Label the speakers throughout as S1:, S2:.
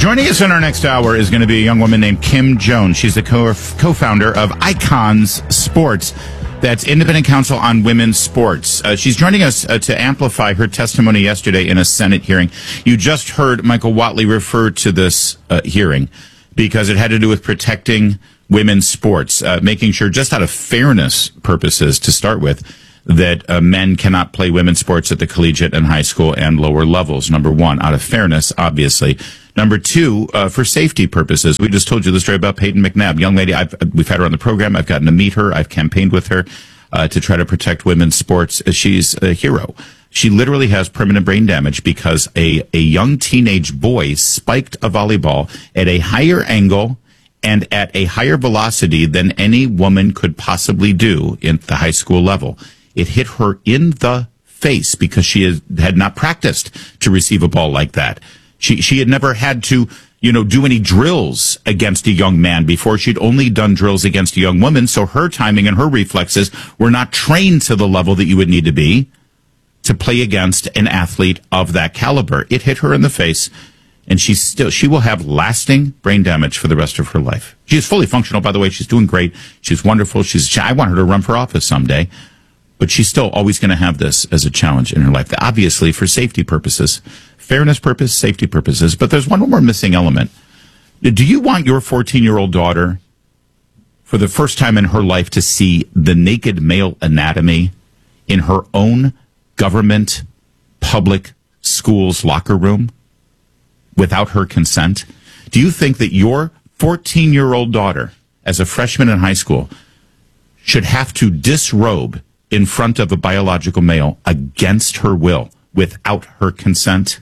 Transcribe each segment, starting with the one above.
S1: Joining us in our next hour is going to be a young woman named Kim Jones. She's the co-founder of Icons Sports. That's Independent Council on Women's Sports. She's joining us to amplify her testimony yesterday in a Senate hearing. You just heard Michael Whatley refer to this hearing because it had to do with protecting women's sports, making sure, just out of fairness purposes to start with, that men cannot play women's sports at the collegiate and high school and lower levels. Number one, out of fairness, obviously. Number two, for safety purposes. We just told you the story about Peyton McNabb, young lady. We've had her on the program. I've gotten to meet her. I've campaigned with her to try to protect women's sports. She's a hero. She literally has permanent brain damage because a young teenage boy spiked a volleyball at a higher angle and at a higher velocity than any woman could possibly do in the high school level. It hit her in the face because she had not practiced to receive a ball like that. She had never had to, do any drills against a young man before. She'd only done drills against a young woman, so her timing and her reflexes were not trained to the level that you would need to be to play against an athlete of that caliber. It hit her in the face, and she will have lasting brain damage for the rest of her life. She is fully functional, by the way. She's doing great. She's wonderful. I want her to run for office someday. But she's still always going to have this as a challenge in her life, obviously for safety purposes, fairness purpose, safety purposes. But there's one more missing element. Do you want your 14-year-old daughter, for the first time in her life, to see the naked male anatomy in her own government public school's locker room without her consent? Do you think that your 14-year-old daughter, as a freshman in high school, should have to disrobe in front of a biological male against her will, without her consent?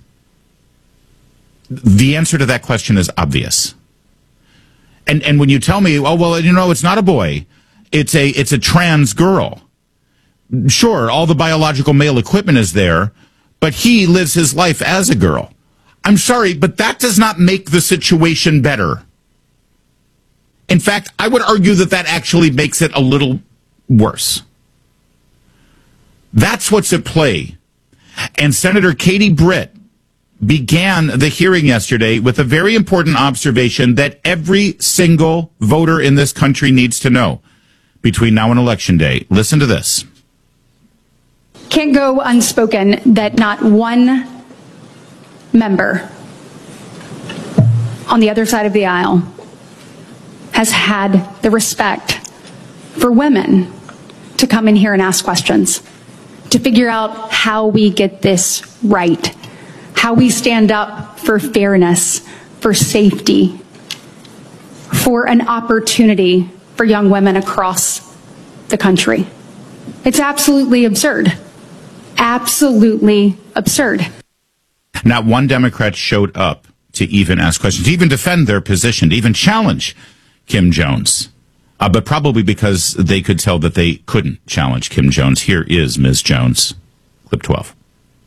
S1: The answer to that question is obvious. And when you tell me, it's not a boy, it's a trans girl. Sure, all the biological male equipment is there, but he lives his life as a girl. I'm sorry, but that does not make the situation better. In fact, I would argue that actually makes it a little worse. That's what's at play. And Senator Katie Britt began the hearing yesterday with a very important observation that every single voter in this country needs to know between now and Election Day. Listen to this.
S2: Can't go unspoken that not one member on the other side of the aisle has had the respect for women to come in here and ask questions, to figure out how we get this right, how we stand up for fairness, for safety, for an opportunity for young women across the country. It's absolutely absurd. Absolutely absurd.
S1: Not one Democrat showed up to even ask questions, to even defend their position, to even challenge Kim Jones. But probably because they could tell that they couldn't challenge Kim Jones. Here is Ms. Jones, clip 12.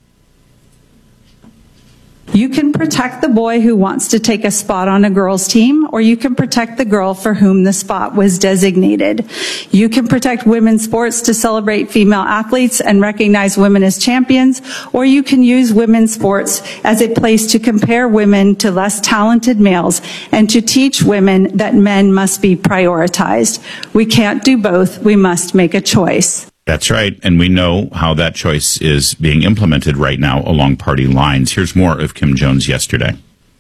S3: You can protect the boy who wants to take a spot on a girl's team, or you can protect the girl for whom the spot was designated. You can protect women's sports to celebrate female athletes and recognize women as champions, or you can use women's sports as a place to compare women to less talented males and to teach women that men must be prioritized. We can't do both. We must make a choice.
S1: That's right, and we know how that choice is being implemented right now along party lines. Here's more of Kim Jones yesterday.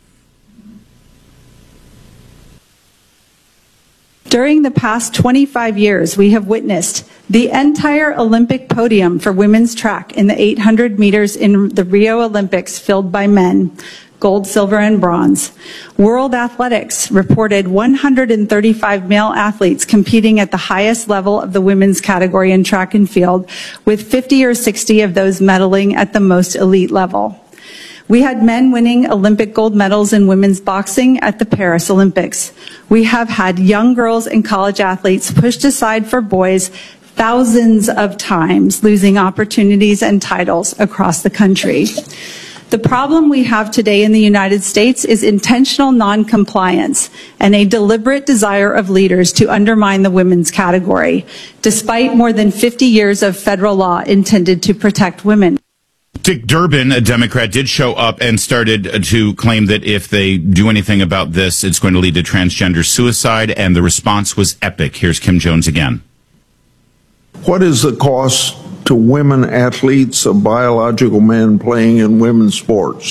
S3: During the past 25 years, we have witnessed the entire Olympic podium for women's track in the 800 meters in the Rio Olympics filled by men. Gold, silver, and bronze. World Athletics reported 135 male athletes competing at the highest level of the women's category in track and field, with 50 or 60 of those medaling at the most elite level. We had men winning Olympic gold medals in women's boxing at the Paris Olympics. We have had young girls and college athletes pushed aside for boys thousands of times, losing opportunities and titles across the country. The problem we have today in the United States is intentional non-compliance and a deliberate desire of leaders to undermine the women's category, despite more than 50 years of federal law intended to protect women.
S1: Dick Durbin, a Democrat, did show up and started to claim that if they do anything about this, it's going to lead to transgender suicide, and the response was epic. Here's Kim Jones again.
S4: What is the cost to women athletes of biological men playing in women's sports?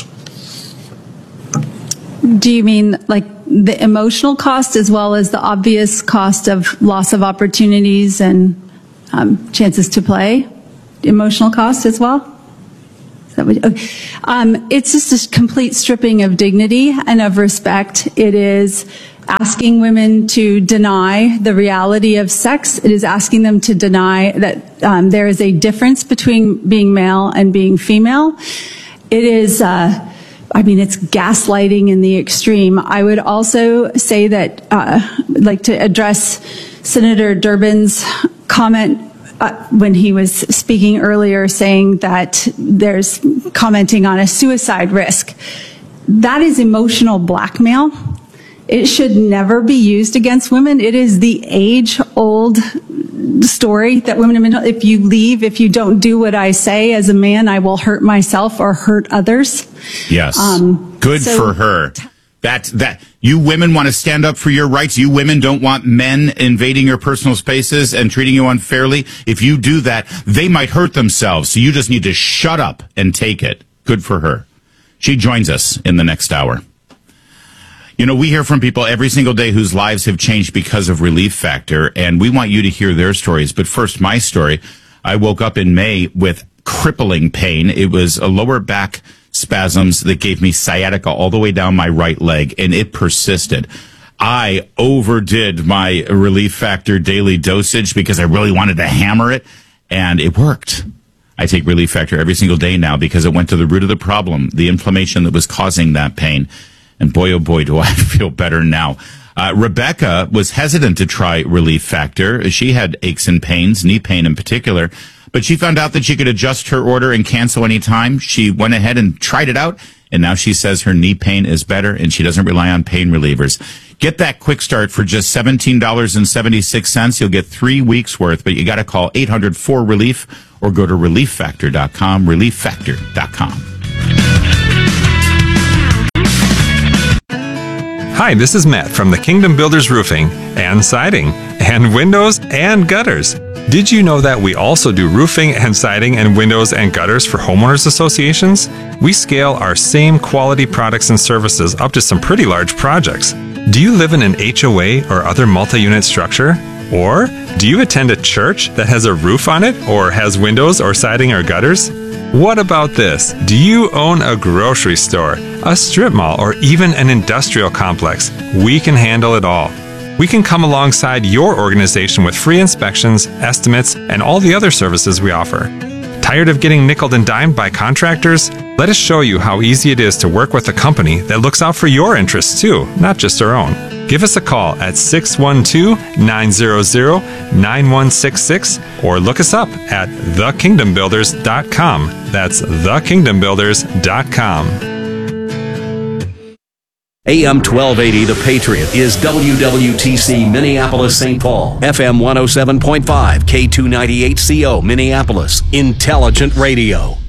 S3: Do you mean like the emotional cost as well as the obvious cost of loss of opportunities and chances to play? Emotional cost as well? It's just a complete stripping of dignity and of respect. It is asking women to deny the reality of sex. It is asking them to deny that there is a difference between being male and being female. It is, it's gaslighting in the extreme. I would also say that, like to address Senator Durbin's comment when he was speaking earlier, saying that there's commenting on a suicide risk. That is emotional blackmail. It should never be used against women. It is the age-old story that women have been told. If you leave, if you don't do what I say as a man, I will hurt myself or hurt others.
S1: Yes. Good for her. That you women want to stand up for your rights. You women don't want men invading your personal spaces and treating you unfairly. If you do that, they might hurt themselves. So you just need to shut up and take it. Good for her. She joins us in the next hour. You know, we hear from people every single day whose lives have changed because of Relief Factor, and we want you to hear their stories. But first, my story. I woke up in May with crippling pain. It was a lower back spasms that gave me sciatica all the way down my right leg, and it persisted. I overdid my Relief Factor daily dosage because I really wanted to hammer it, and it worked. I take Relief Factor every single day now because it went to the root of the problem, the inflammation that was causing that pain. And boy, oh boy, do I feel better now. Rebecca was hesitant to try Relief Factor. She had aches and pains, knee pain in particular, but she found out that she could adjust her order and cancel any time. She went ahead and tried it out, and now she says her knee pain is better, and she doesn't rely on pain relievers. Get that quick start for just $17.76. You'll get 3 weeks worth, but you got to call 800-4RELIEF or go to ReliefFactor.com, ReliefFactor.com.
S5: Hi, this is Matt from the Kingdom Builders Roofing and Siding and Windows and Gutters. Did you know that we also do roofing and siding and windows and gutters for homeowners associations? We scale our same quality products and services up to some pretty large projects. Do you live in an HOA or other multi-unit structure? Or do you attend a church that has a roof on it or has windows or siding or gutters? What about this? Do you own a grocery store, a strip mall, or even an industrial complex? We can handle it all. We can come alongside your organization with free inspections, estimates, and all the other services we offer. Tired of getting nickeled and dimed by contractors? Let us show you how easy it is to work with a company that looks out for your interests too, not just our own. Give us a call at 612-900-9166 or look us up at thekingdombuilders.com. That's thekingdombuilders.com.
S6: AM 1280, The Patriot, is WWTC Minneapolis, St. Paul. FM 107.5, K298CO, Minneapolis. Intelligent radio.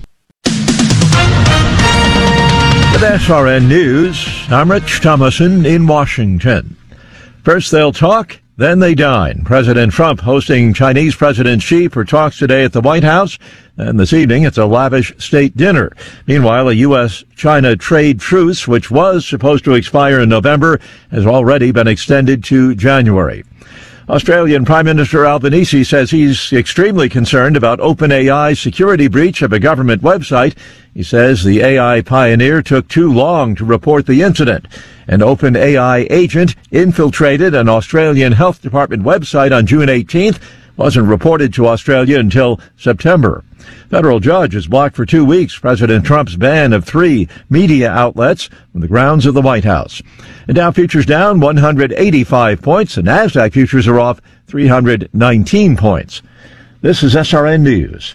S7: With SRN News, I'm Rich Thomason in Washington. First they'll talk, then they dine. President Trump hosting Chinese President Xi for talks today at the White House, and this evening it's a lavish state dinner. Meanwhile, a U.S.-China trade truce, which was supposed to expire in November, has already been extended to January. Australian Prime Minister Albanese says he's extremely concerned about OpenAI's security breach of a government website. He says the AI pioneer took too long to report the incident. An OpenAI agent infiltrated an Australian Health Department website on June 18th, wasn't reported to Australia until September. Federal judge has blocked for 2 weeks President Trump's ban of 3 media outlets from the grounds of the White House. And Dow futures down 185 points. The NASDAQ futures are off 319 points. This is SRN News.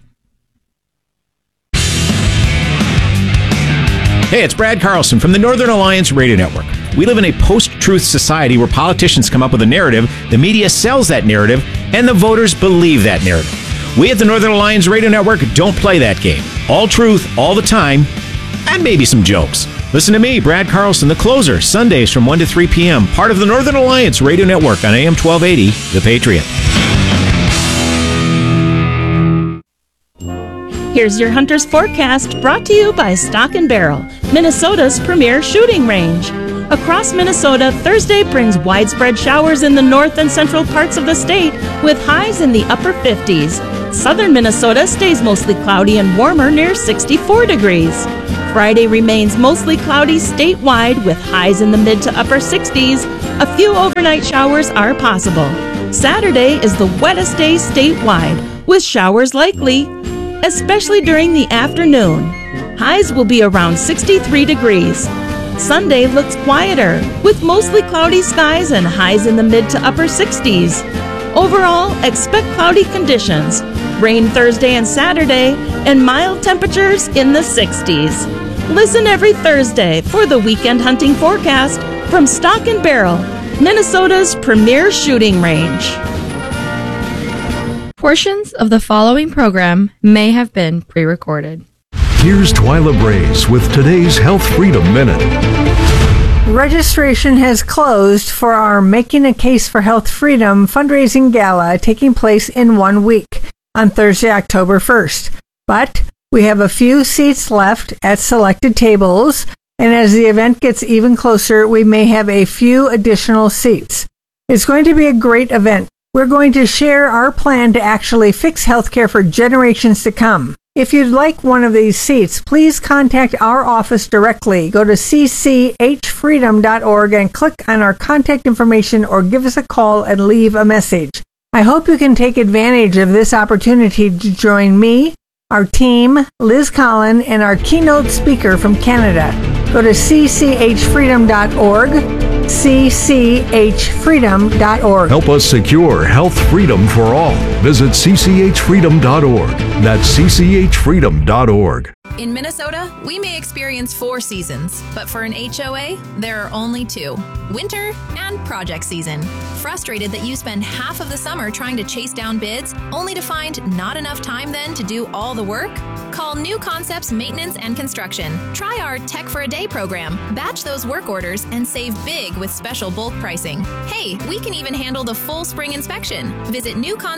S8: Hey, it's Brad Carlson from the Northern Alliance Radio Network. We live in a post-truth society where politicians come up with a narrative, the media sells that narrative, and the voters believe that narrative. We at the Northern Alliance Radio Network don't play that game. All truth, all the time, and maybe some jokes. Listen to me, Brad Carlson, the closer, Sundays from 1 to 3 p.m., part of the Northern Alliance Radio Network on AM 1280, The Patriot.
S9: Here's your Hunter's Forecast, brought to you by Stock & Barrel, Minnesota's premier shooting range. Across Minnesota, Thursday brings widespread showers in the north and central parts of the state, with highs in the upper 50s. Southern Minnesota stays mostly cloudy and warmer near 64 degrees. Friday remains mostly cloudy statewide, with highs in the mid to upper 60s. A few overnight showers are possible. Saturday is the wettest day statewide, with showers likely, especially during the afternoon. Highs will be around 63 degrees. Sunday looks quieter, with mostly cloudy skies and highs in the mid to upper 60s. Overall, expect cloudy conditions, rain Thursday and Saturday, and mild temperatures in the 60s. Listen every Thursday for the weekend hunting forecast from Stock & Barrel, Minnesota's premier shooting range.
S10: Portions of the following program may have been pre-recorded.
S11: Here's Twyla Brace with today's Health Freedom Minute.
S12: Registration has closed for our Making a Case for Health Freedom fundraising gala taking place in 1 week on Thursday, October 1st. But we have a few seats left at selected tables, and as the event gets even closer, we may have a few additional seats. It's going to be a great event. We're going to share our plan to actually fix healthcare for generations to come. If you'd like one of these seats, please contact our office directly. Go to cchfreedom.org and click on our contact information or give us a call and leave a message. I hope you can take advantage of this opportunity to join me, our team, Liz Collin, and our keynote speaker from Canada. Go to cchfreedom.org, cchfreedom.org.
S11: Help us secure health freedom for all. Visit cchfreedom.org. That's cchfreedom.org.
S13: In Minnesota, we may experience 4 seasons, but for an HOA, there are only 2, winter and project season. Frustrated that you spend half of the summer trying to chase down bids, only to find not enough time then to do all the work? Call New Concepts Maintenance and Construction. Try our Tech for a Day program. Batch those work orders and save big with special bulk pricing. Hey, we can even handle the full spring inspection. Visit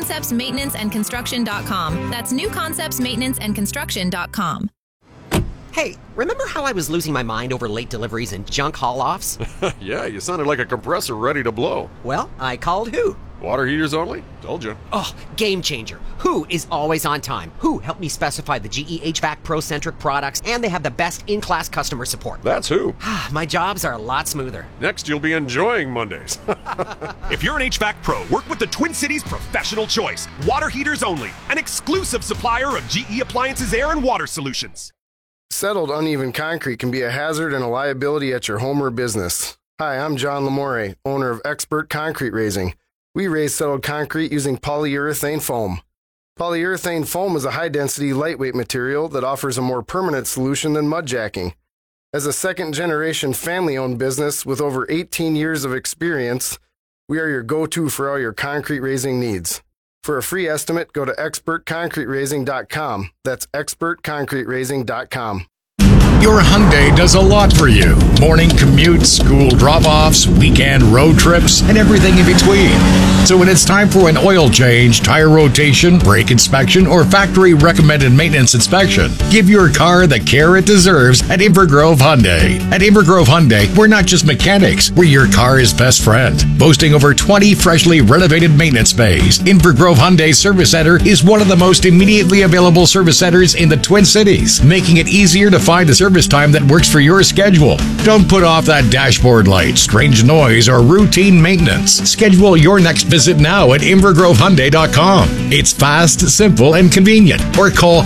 S13: newconceptsmaintenanceandconstruction.com. That's newconceptsmaintenanceandconstruction.com.
S14: Hey, remember how I was losing my mind over late deliveries and junk haul-offs?
S15: Yeah, you sounded like a compressor ready to blow.
S14: Well, I called Who.
S15: Water heaters only? Told you.
S14: Oh, game changer. Who is always on time. Who helped me specify the GE HVAC Pro-centric products, and they have the best in-class customer support.
S15: That's Who.
S14: My jobs are a lot smoother.
S15: Next, you'll be enjoying Mondays.
S16: If you're an HVAC pro, work with the Twin Cities Professional Choice. Water heaters only. An exclusive supplier of GE Appliances Air and Water Solutions.
S17: Settled uneven concrete can be a hazard and a liability at your home or business. Hi, I'm John Lamore, owner of Expert Concrete Raising. We raise settled concrete using polyurethane foam. Polyurethane foam is a high-density, lightweight material that offers a more permanent solution than mud jacking. As a second-generation family-owned business with over 18 years of experience, we are your go-to for all your concrete raising needs. For a free estimate, go to expertconcreteraising.com. That's expertconcreteraising.com.
S18: Your Hyundai does a lot for you. Morning commutes, school drop-offs, weekend road trips, and everything in between. So when it's time for an oil change, tire rotation, brake inspection, or factory-recommended maintenance inspection, give your car the care it deserves at Invergrove Hyundai. At Invergrove Hyundai, we're not just mechanics, we're your car's best friend. Boasting over 20 freshly renovated maintenance bays, Invergrove Hyundai Service Center is one of the most immediately available service centers in the Twin Cities, making it easier to find a service time that works for your schedule. Don't put off that dashboard light, strange noise, or routine maintenance. Schedule your next visit now at InvergroveHyundai.com. It's fast, simple, and convenient. Or call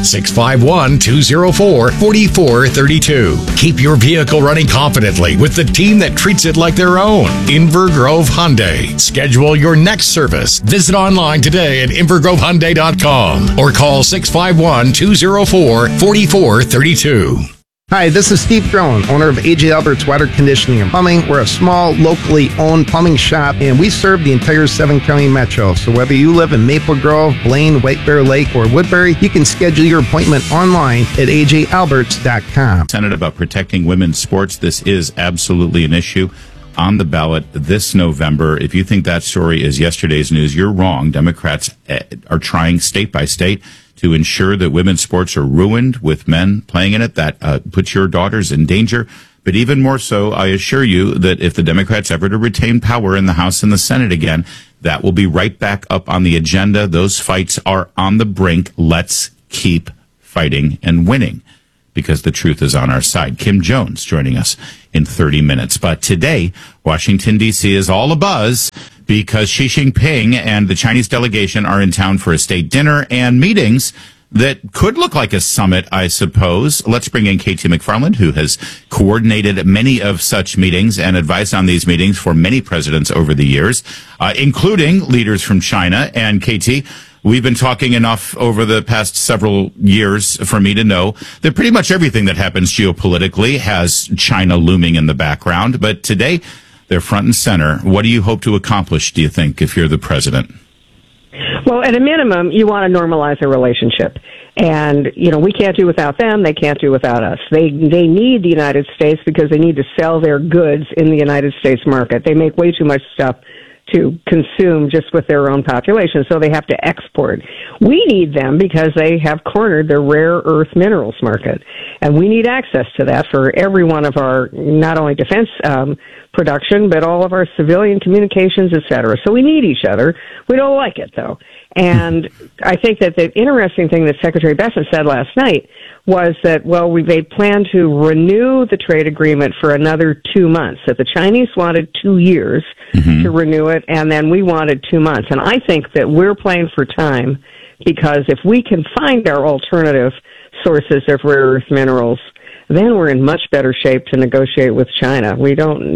S18: 651-204-4432. Keep your vehicle running confidently with the team that treats it like their own. Invergrove Hyundai. Schedule your next service. Visit online today at InvergroveHyundai.com or call 651-204-4432.
S19: Hi, this is Steve Drone, owner of AJ Alberts Water Conditioning and Plumbing. We're a small, locally owned plumbing shop, and we serve the entire 7-county metro. So whether you live in Maple Grove, Blaine, White Bear Lake, or Woodbury, you can schedule your appointment online at ajalberts.com.
S1: Senate about protecting women's sports. This is absolutely an issue on the ballot this November. If you think that story is yesterday's news, you're wrong. Democrats are trying state by state to ensure that women's sports are ruined with men playing in it. That puts your daughters in danger. But even more so, I assure you that if the Democrats ever to retain power in the House and the Senate again, that will be right back up on the agenda. Those fights are on the brink. Let's keep fighting and winning, because the truth is on our side. Kim Jones joining us in 30 minutes. But today, Washington, D.C. is all abuzz because Xi Jinping and the Chinese delegation are in town for a state dinner and meetings that could look like a summit, I suppose. Let's bring in KT McFarland, who has coordinated many of such meetings and advised on these meetings for many presidents over the years, including leaders from China. And KT, we've been talking enough over the past several years for me to know that pretty much everything that happens geopolitically has China looming in the background. But today, they're front and center. What do you hope to accomplish, do you think, if you're the president?
S20: Well, at a minimum, you want to normalize a relationship. And, we can't do without them. They can't do without us. They need the United States because they need to sell their goods in the United States market. They make way too much stuff to consume just with their own population, so they have to export. We need them because they have cornered the rare earth minerals market, and we need access to that for every one of our, not only defense production, but all of our civilian communications, et cetera. So we need each other. We don't like it, though. And I think that the interesting thing that Secretary Bessent said last night was that, they plan to renew the trade agreement for another 2 months. That the Chinese wanted 2 years to renew it, and then we wanted 2 months. And I think that we're playing for time, because if we can find our alternative sources of rare earth minerals, then we're in much better shape to negotiate with China. We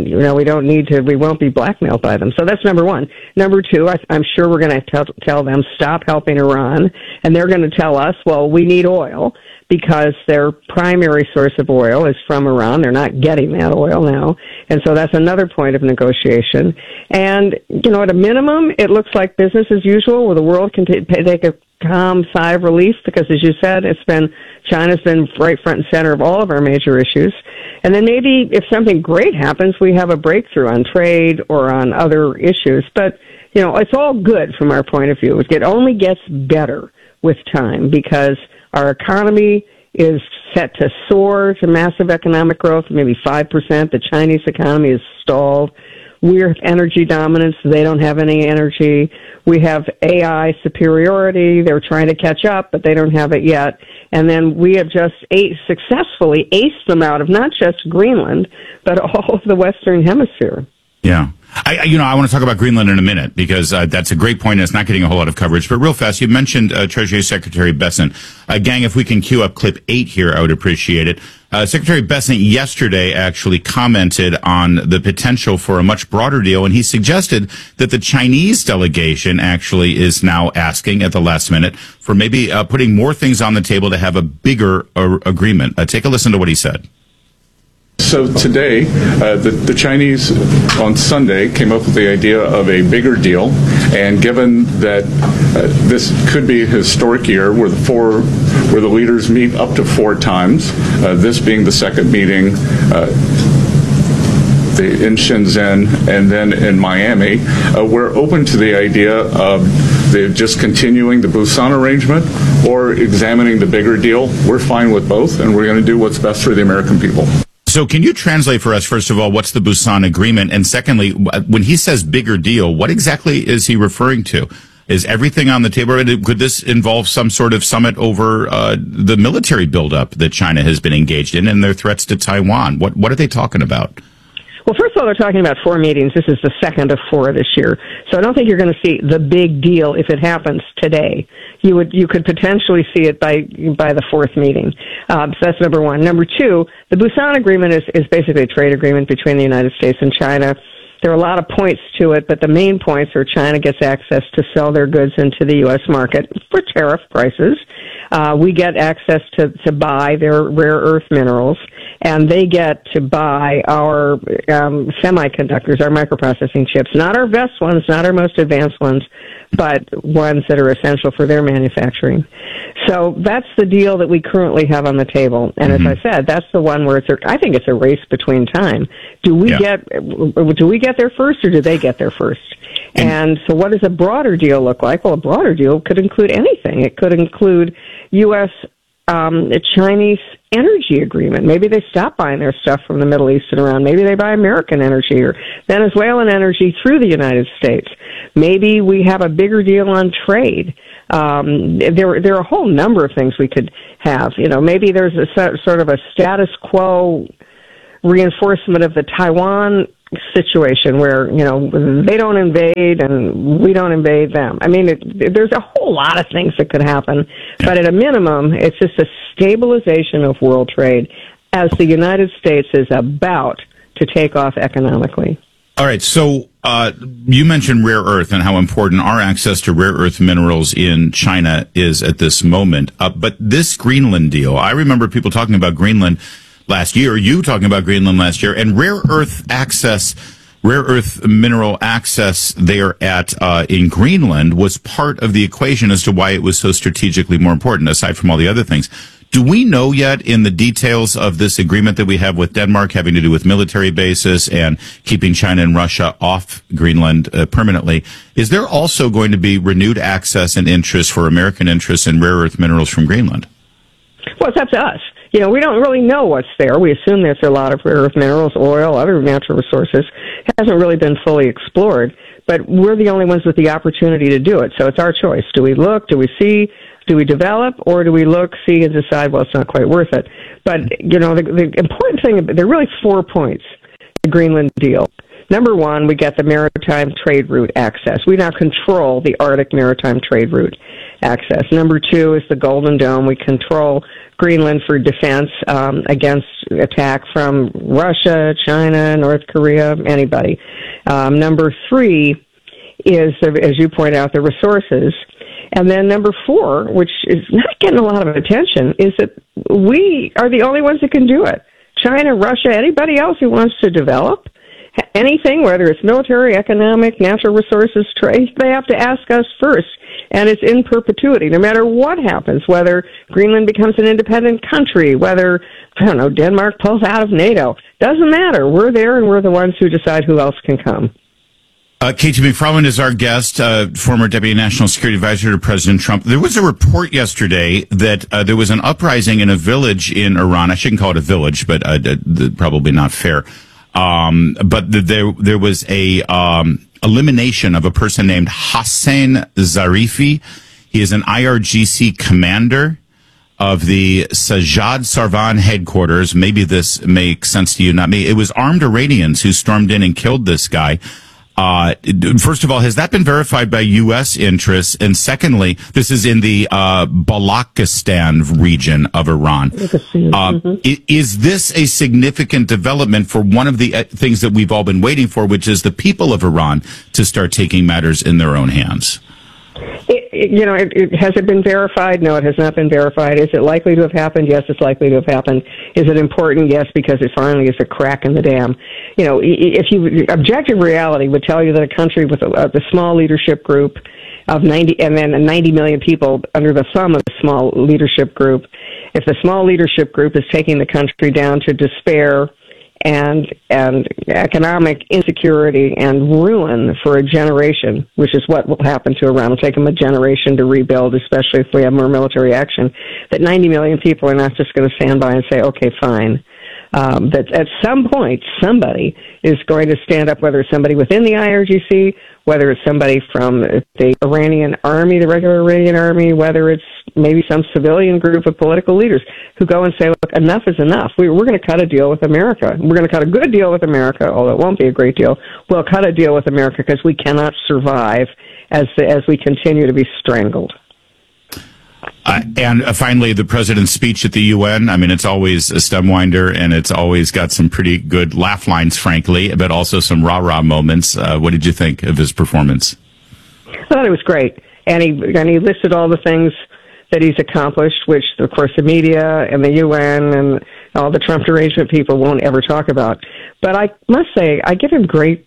S20: won't be blackmailed by them. So that's number one. Number two, I'm sure we're going to tell them, stop helping Iran. And they're going to tell us, we need oil, because their primary source of oil is from Iran. They're not getting that oil now. And so that's another point of negotiation. And, at a minimum, it looks like business as usual, where the world can take a calm sigh of relief, because, as you said, China's been right front and center of all of our major issues. And then maybe if something great happens, we have a breakthrough on trade or on other issues. But, it's all good from our point of view. It only gets better with time, because our economy is set to soar to massive economic growth, maybe 5%. The Chinese economy is stalled. We're energy dominance. They don't have any energy. We have AI superiority. They're trying to catch up, but they don't have it yet. And then we have just successfully aced them out of not just Greenland, but all of the Western Hemisphere.
S1: Yeah. I want to talk about Greenland in a minute, because that's a great point and it's not getting a whole lot of coverage. But real fast, you mentioned Treasury Secretary Bessent. Gang, if we can cue up clip 8 here, I would appreciate it. Secretary Bessent yesterday actually commented on the potential for a much broader deal, and he suggested that the Chinese delegation actually is now asking at the last minute for maybe putting more things on the table to have a bigger agreement. Take a listen to what he said.
S21: So today, the Chinese on Sunday came up with the idea of a bigger deal, and given that this could be a historic year where the leaders meet up to 4 times, this being the second meeting in Shenzhen and then in Miami, we're open to the idea of just continuing the Busan arrangement or examining the bigger deal. We're fine with both, and we're going to do what's best for the American people.
S1: So can you translate for us, first of all, what's the Busan Agreement? And secondly, when he says bigger deal, what exactly is he referring to? Is everything on the table? Could this involve some sort of summit over the military buildup that China has been engaged in and their threats to Taiwan? What are they talking about?
S20: Well, first of all, they're talking about 4 meetings. This is the second of 4 this year. So I don't think you're going to see the big deal if it happens today. You could potentially see it by the 4th meeting. So that's number one. Number two, the Busan Agreement is basically a trade agreement between the United States and China. There are a lot of points to it, but the main points are China gets access to sell their goods into the U.S. market for tariff prices. We get access to buy their rare earth minerals. and they get to buy our semiconductors, our microprocessing chips, not our best ones, not our most advanced ones, but ones that are essential for their manufacturing. So that's the deal that we currently have on the table. And as I said, that's the one where I think it's a race between time. Do we get there first, or do they get there first? And so what does a broader deal look like? Well, a broader deal could include anything. It could include U.S. Chinese energy agreement. Maybe they stop buying their stuff from the Middle East and around. Maybe they buy American energy or Venezuelan energy through the United States. Maybe we have a bigger deal on trade. There are a whole number of things we could have. Maybe there's a sort of a status quo reinforcement of the Taiwan situation where, they don't invade and we don't invade them. I mean, there's a whole lot of things that could happen, but at a minimum, it's just a stabilization of world trade as the United States is about to take off economically.
S1: All right, so you mentioned rare earth and how important our access to rare earth minerals in China is at this moment. But this Greenland deal, I remember people talking about Greenland last year, you talking about Greenland last year, and rare earth mineral access there in Greenland was part of the equation as to why it was so strategically more important, aside from all the other things. Do we know yet in the details of this agreement that we have with Denmark having to do with military bases and keeping China and Russia off Greenland permanently, is there also going to be renewed access and interest for American interests in rare earth minerals from Greenland?
S20: Well, it's up to us. We don't really know what's there. We assume there's a lot of rare earth minerals, oil, other natural resources. It hasn't really been fully explored, but we're the only ones with the opportunity to do it. So it's our choice. Do we look? Do we see? Do we develop? Or do we look, see, and decide, well, it's not quite worth it? But, the important thing, there are really 4 points to the Greenland deal. Number one, we get the maritime trade route access. We now control the Arctic maritime trade route access. Number two is the Golden Dome. We control Greenland for defense against attack from Russia, China, North Korea, anybody. Number three is, as you point out, the resources. And then number four, which is not getting a lot of attention, is that we are the only ones that can do it. China, Russia, anybody else who wants to develop anything, whether it's military, economic, natural resources, trade, they have to ask us first. And it's in perpetuity, no matter what happens, whether Greenland becomes an independent country, whether, Denmark pulls out of NATO. Doesn't matter. We're there, and we're the ones who decide who else can come.
S1: Katie McFarland is our guest, former Deputy National Security Advisor to President Trump. There was a report yesterday that there was an uprising in a village in Iran. I shouldn't call it a village, but probably not fair. But there was a elimination of a person named Hossein Zarifi. He is an IRGC commander of the Sajjad Sarvan headquarters. Maybe this makes sense to you, not me. It was armed Iranians who stormed in and killed this guy. First of all, has that been verified by U.S. interests? And secondly, this is in the Balochistan region of Iran. Is this a significant development for one of the things that we've all been waiting for, which is the people of Iran to start taking matters in their own hands?
S20: Has it been verified? No, it has not been verified. Is it likely to have happened? Yes, it's likely to have happened. Is it important? Yes, because it finally is a crack in the dam. Objective reality would tell you that a country with a small leadership group of 90, and then 90 million people under the thumb of the small leadership group, if the small leadership group is taking the country down to despair and economic insecurity and ruin for a generation, which is what will happen to Iran. It'll take them a generation to rebuild, especially if we have more military action, that 90 million people are not just going to stand by and say, okay, fine. That at some point, somebody is going to stand up, whether it's somebody within the IRGC, whether it's somebody from the Iranian army, the regular Iranian army, whether it's maybe some civilian group of political leaders who go and say, look, enough is enough. We're going to cut a deal with America. We're going to cut a good deal with America, although it won't be a great deal. We'll cut a deal with America because we cannot survive as we continue to be strangled.
S1: And finally, the president's speech at the UN. I mean, it's always a stemwinder, and it's always got some pretty good laugh lines, frankly, but also some rah-rah moments. What did you think of his performance?
S20: I thought it was great. And he listed all the things that he's accomplished, which, of course, the media and the UN and all the Trump derangement people won't ever talk about. But I must say, I give him great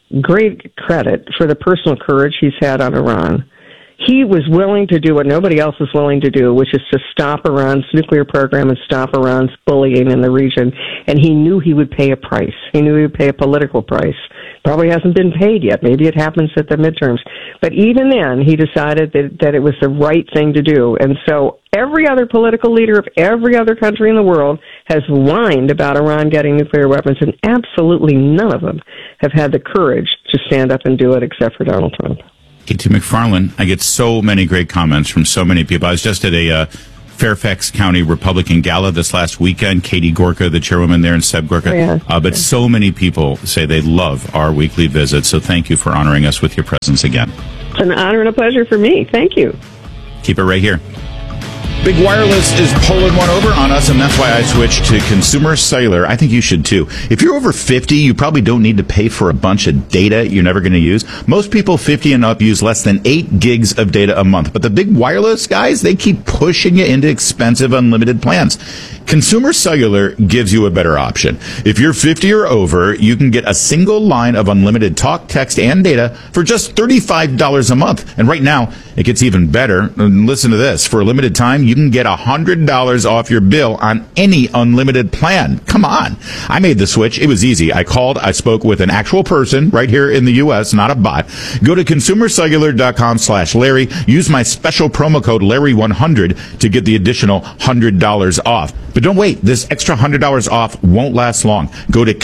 S20: credit for the personal courage he's had on Iran. He was willing to do what nobody else was willing to do, which is to stop Iran's nuclear program and stop Iran's bullying in the region. And he knew he would pay a price. He knew he would pay a political price. Probably hasn't been paid yet. Maybe it happens at the midterms. But even then, he decided that it was the right thing to do. And so every other political leader of every other country in the world has whined about Iran getting nuclear weapons, and absolutely none of them have had the courage to stand up and do it except for Donald Trump.
S1: K.T. McFarland, I get so many great comments from so many people. I was just at a Fairfax County Republican Gala this last weekend. Katie Gorka, the chairwoman there, and Seb Gorka.
S20: Yeah.
S1: But so many people say they love our weekly visits. So thank you for honoring us with your presence again.
S20: It's an honor and a pleasure for me. Thank you.
S1: Keep it right here. Big Wireless is pulling one over on us, and that's why I switched to Consumer Cellular. I think you should too. If you're over 50, you probably don't need to pay for a bunch of data you're never going to use. Most people 50 and up use less than 8 gigs of data a month. But the Big Wireless guys, they keep pushing you into expensive unlimited plans. Consumer Cellular gives you a better option. If you're 50 or over, you can get a single line of unlimited talk, text, and data for just $35 a month. And right now, it gets even better. And listen to this. For a limited time, you can get $100 off your bill on any unlimited plan. Come on. I made the switch. It was easy. I spoke with an actual person right here in the U.S., not a bot. Go to consumercellular.com/Larry. Use my special promo code Larry100 to get the additional $100 off. But don't wait. This extra $100 off won't last long. Go to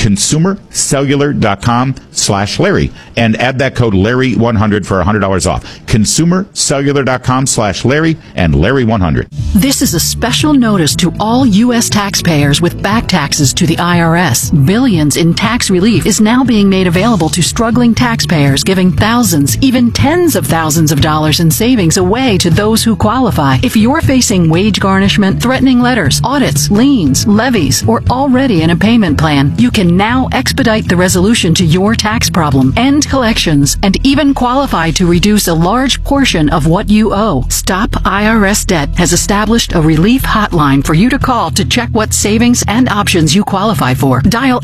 S1: consumercellular.com/Larry and add that code Larry100 for $100 off. Consumercellular.com/Larry and Larry100.
S2: This is a special notice to all U.S. taxpayers with back taxes to the IRS. Billions in tax relief is now being made available to struggling taxpayers, giving thousands, even tens of thousands of dollars in savings away to those who qualify. If you're facing wage garnishment, threatening letters, audits, liens, levies, or already in a payment plan, you can now expedite the resolution to your tax problem, end collections, and even qualify to reduce a large portion of what you owe. Stop IRS Debt has established a relief hotline for you to call to check what savings and options you qualify for. Dial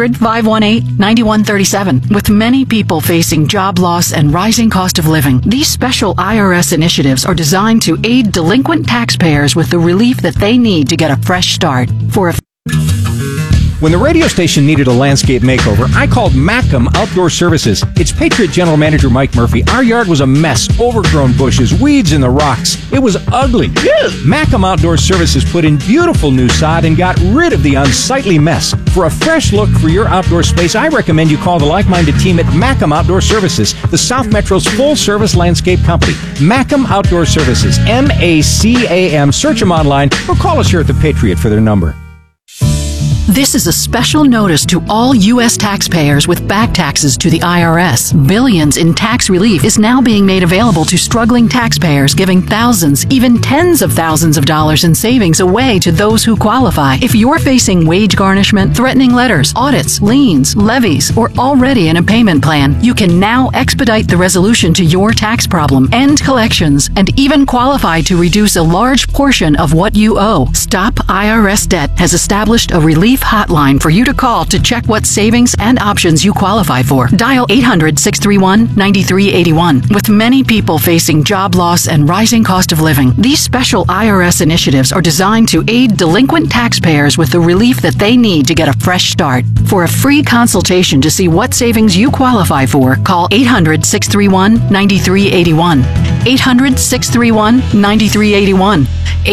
S2: 800-518-9137. With many people facing job loss and rising cost of living, these special IRS initiatives are designed to aid delinquent taxpayers with the relief that they need to get a fresh start.
S22: When the radio station needed a landscape makeover, I called Mackem Outdoor Services. Its Patriot General Manager Mike Murphy. Our yard was a mess, overgrown bushes, weeds in the rocks. It was ugly. Mackem Outdoor Services put in beautiful new sod and got rid of the unsightly mess. For a fresh look for your outdoor space, I recommend you call the like-minded team at Mackem Outdoor Services, the South Metro's full-service landscape company. Mackem Outdoor Services, MACAM. Search them online or call us here at the Patriot for their number.
S2: This is a special notice to all U.S. taxpayers with back taxes to the IRS. Billions in tax relief is now being made available to struggling taxpayers, giving thousands, even tens of thousands of dollars in savings away to those who qualify. If you're facing wage garnishment, threatening letters, audits, liens, levies, or already in a payment plan, you can now expedite the resolution to your tax problem, end collections, and even qualify to reduce a large portion of what you owe. Stop IRS Debt has established a relief hotline for you to call to check what savings and options you qualify for. Dial 800-631-9381. With many people facing job loss and rising cost of living, these special IRS initiatives are designed to aid delinquent taxpayers with the relief that they need to get a fresh start. For a free consultation to see what savings you qualify for, call 800-631-9381. 800-631-9381.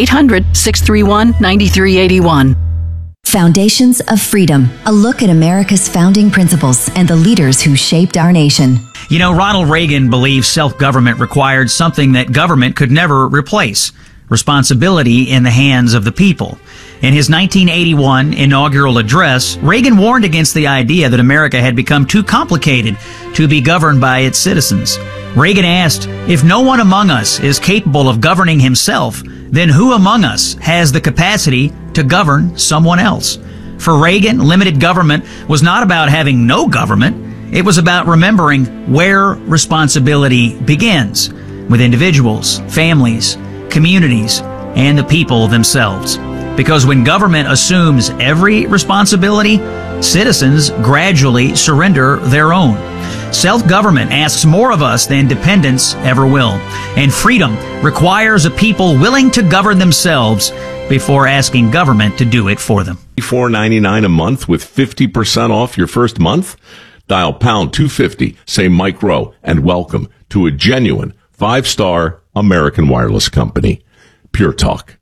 S2: 800-631-9381.
S23: Foundations of Freedom, a look at America's founding principles and the leaders who shaped our nation.
S24: You know, Ronald Reagan believed self-government required something that government could never replace: responsibility in the hands of the people. In his 1981 inaugural address, Reagan warned against the idea that America had become too complicated to be governed by its citizens. Reagan asked, if no one among us is capable of governing himself, then who among us has the capacity to govern someone else? For Reagan, limited government was not about having no government. It was about remembering where responsibility begins, with individuals, families, communities, and the people themselves. Because when government assumes every responsibility, citizens gradually surrender their own. Self-government asks more of us than dependence ever will. And freedom requires a people willing to govern themselves before asking government to do it for them.
S3: $4.99 a month with 50% off your first month? Dial pound 250, say Mike Rowe, and welcome to a genuine 5-star American wireless company. Pure Talk.